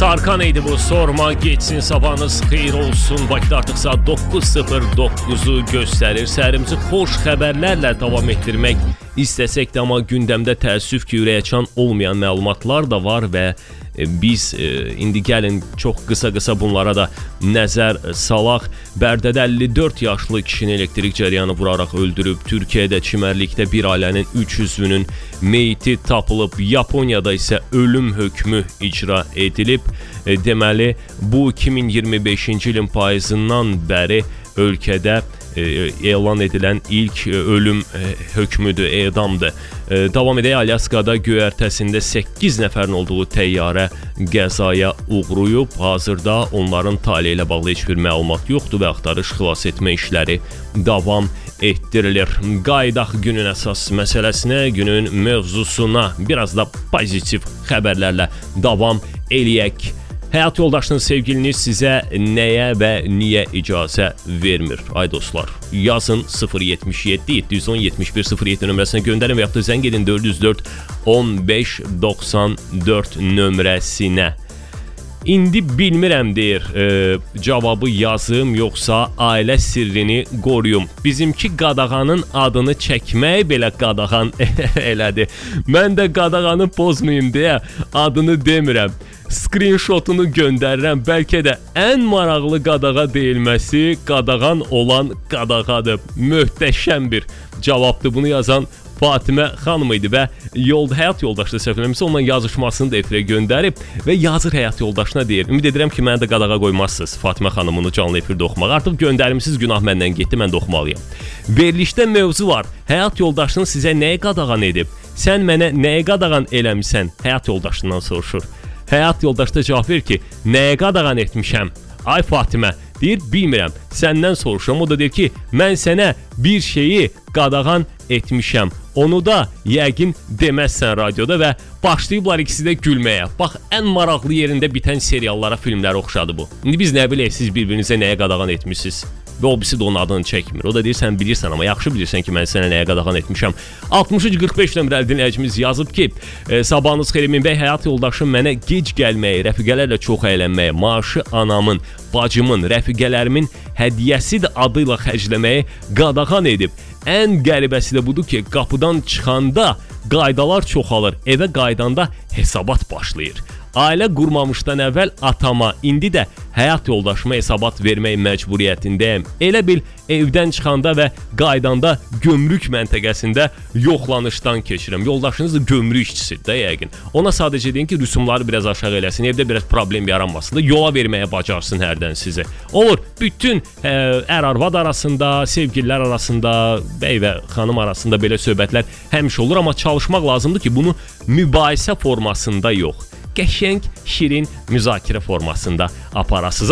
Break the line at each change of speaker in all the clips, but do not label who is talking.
Tarkan idi bu, sorma geçsin, sabahınız xeyir olsun. Bakıda artıq saat 9:09'u göstərir. Səhərimizi xoş xəbərlərlə davam etdirmək istəsək də, amma gündəmdə təəssüf ki, ürəkaçan olmayan məlumatlar da var və biz indi gəlin çox qısa bunlara da nəzər salaq. Bərdədə 54 yaşlı kişini elektrik cəryanı vuraraq öldürüb. Türkiyədə çimərlikdə bir ailənin 3 üzvünün meyiti tapılıb. Yaponiyada isə ölüm hökmü icra edilib. Deməli, bu 2025-ci ilin payızından bəri ölkədə elan edilən ilk ölüm hökmüdür, edamdır. Davam edək, Alyaskada göyərtəsində 8 nəfərin olduğu təyyarə qəzaya uğrayıb. Hazırda onların taleyi ilə bağlı heç bir məlumat yoxdur və axtarış xilas etmə işləri davam etdirilir. Qaydaq günün əsas məsələsinə, günün mövzusuna, biraz da pozitiv xəbərlərlə davam eləyək. Həyat yoldaşınız, sevgiliniz sizə nəyə və niyə icazə vermir? Ay dostlar, yazın 077 710 71 07 nömrəsinə göndərin və yaxud da zəng edin 404 15 94 nömrəsinə. İndi bilmirəm deyir, cavabı yazım yoxsa ailə sirrini qoruyum. Bizimki qadağanın adını çəkmək belə qadağan elədi. Mən də qadağanı pozmayım deyə adını demirəm. Screenshotunu göndərirəm. Bəlkə də ən maraqlı qadağa deyilməsi qadağan olan qadağadır. Möhtəşəm bir cavabdır. Bunu yazan Fatimə xanım idi və həyat yoldaşı səhvləmirsə onunla yazışmasını da efirə göndərib və yazır həyat yoldaşına deyir. Ümid edirəm ki, mənə də qadağa qoymazsınız Fatimə xanımını canlı efirdə oxumaq. Artıq göndərimsiz, günah məndən getdi, mən də oxumalıyam. Verilişdə mövzu var. Həyat yoldaşın sizə nəyi qadağan edib? Sən mənə nəyi qadağan eləmisən? Həyat yoldaşından soruşur. Həyat yoldaşı da cavab verir ki, nəyə qadağan etmişəm? Ay Fatimə, deyir, bilmirəm, səndən soruşuram. O da deyir ki, mən sənə bir şeyi qadağan etmişəm. Onu da yəqin deməzsən radioda və başlayıblar ikisi də gülməyə. Bax, ən maraqlı yerində bitən seriallara, filmlərə oxşadı bu. İndi biz nə bilək, siz bir-birinizə nəyə qadağan etmişsiniz? Və o birisi də onun adını çəkmir. O da deyir, sən bilirsən, amma yaxşı bilirsən ki, mən sənə nəyə qadağan etmişəm. 6345 nömrəli dinləyicimiz yazıb ki, sabahınız xeyir Emin bəy, həyat yoldaşım mənə gec gəlməyi, rəfiqələrlə çox əylənməyi, maaşı anamın, bacımın, rəfiqələrimin hədiyyəsidir adı ilə xərcləməyi qadağan edib. Ən qəribəsi də budur ki, qapıdan çıxanda qaydalar çoxalır, evə qaydanda hesabat başlayır. Ailə qurmamışdan əvvəl atama, indi də həyat yoldaşıma hesabat vermək məcburiyyətindəyim. Elə bil evdən çıxanda və qaydanda gömrük məntəqəsində yoxlanışdan keçirəm. Yoldaşınız da gömrük işçisidir də yəqin. Ona sadəcə deyin ki, rüsumları biraz aşağı eləsin, evdə biraz problem yaranmasın da, yola verməyə bacarsın hərdən sizi. Olur, bütün ər-arvad arasında, sevgililər arasında, bəy və xanım arasında belə söhbətlər həmişə olur, amma çalışmaq lazımdır ki, bunu mübahisə formasında yox, qəşəng, şirin müzakirə formasında aparasınız.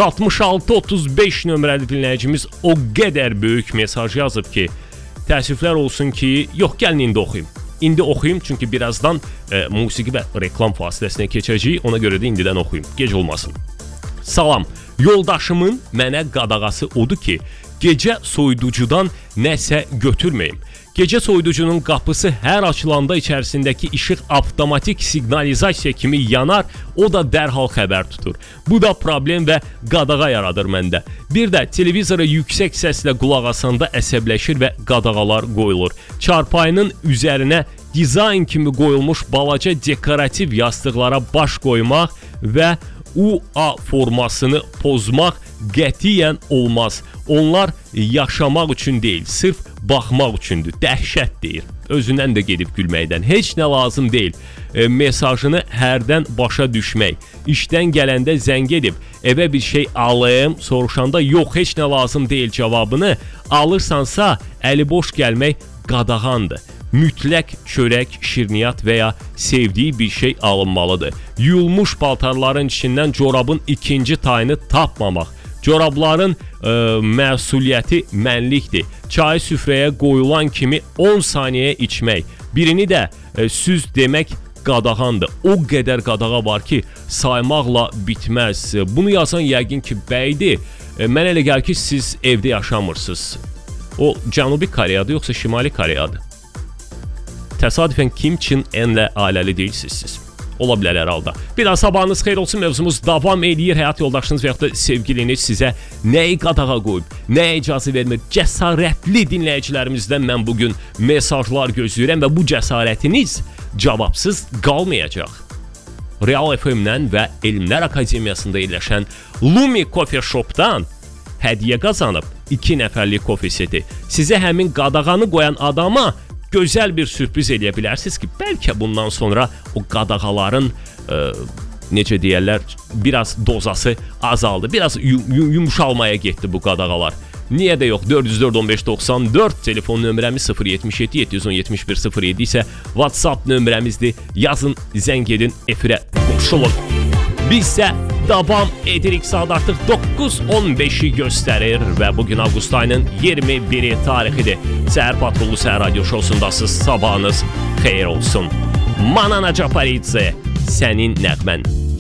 66-35 nömrəli dinləyicimiz o qədər böyük mesaj yazıb ki, təəssüflər olsun ki, yox, gəlin indi oxuyum. İndi oxuyum, çünki birazdan musiqi və reklam fasiləsinə keçəcəyik, ona görə də indidən oxuyum, gec olmasın. Salam, yoldaşımın mənə qadağası odur ki, gecə soyuducudan nəsə götürməyim. Gecə soyuducunun qapısı hər açılanda içərisindəki işıq avtomatik siqnalizasiya kimi yanar, o da dərhal xəbər tutur. Bu da problem və qadağa yaradır məndə. Bir də televizora yüksək səslə qulaq asanda əsəbləşir və qadağalar qoyulur. Çarpayının üzərinə dizayn kimi qoyulmuş balaca dekorativ yastıqlara baş qoymaq və UA formasını pozmaq qətiyyən olmaz. Onlar yaşamaq üçün deyil, sırf baxmaq üçündür. Dəhşət deyir. Özündən də gedib gülməkdən. Heç nə lazım deyil. Mesajını hərdən başa düşmək. İşdən gələndə zəng edib, evə bir şey alım, soruşanda yox, heç nə lazım deyil cavabını alırsansa, əli boş gəlmək qadağandır. Mütləq çörək, şirniyyat və ya sevdiyi bir şey alınmalıdır. Yuyulmuş paltarların içindən corabın ikinci tayını tapmamaq. Corabların məsuliyyəti mənlikdir. Çayı süfrəyə qoyulan kimi 10 saniyəyə içmək. Birini də süz demək qadağandır. O qədər qadağa var ki, saymaqla bitməz. Bunu yazan yəqin ki, bəydir. Mən elə gəlir ki, siz evdə yaşamırsınız. O Cənubi Koreyadır, yoxsa Şimali Koreyadır? Təsadüfən Kim Chen Enlə ailəli deyilsiniz siz. ola bilər hər halda. Bir daha sabahınız xeyir olsun, mövzumuz davam eləyir. Həyat yoldaşınız və yaxud da sevgiliniz sizə nəyi qadağa qoyub, nəyə icazə vermir? Cəsarətli dinləyicilərimizdən mən bugün mesajlar gözləyirəm və bu cəsarətiniz cavabsız qalmayacaq. Real FM-dən və Elmlər Akademiyasında yerləşən Lumi Coffee Shop-dan hədiyyə qazanıb 2 nəfərlik kofe seti. Sizə həmin qadağanı qoyan adama gözəl bir sürpriz eləyə bilərsiniz ki, bəlkə bundan sonra o qadağaların necə deyərlər, biraz dozası azaldı. Biraz yumuşalmaya getdi bu qadağalar. Niyə də yox? 404-15-94 telefon nömrəmiz 077-717-7107 isə WhatsApp nömrəmizdir. Yazın, zəng edin, efirə qoşulun. Biz isə davam edirik. Saat artıq 9:15-i göstərir və bugün avqust ayının 21-i tarixidir. Səhər Patrolu Səhər Radio Şousundasınız. Sabahınız xeyir olsun. Manana Caparidze, sənin nəğmən.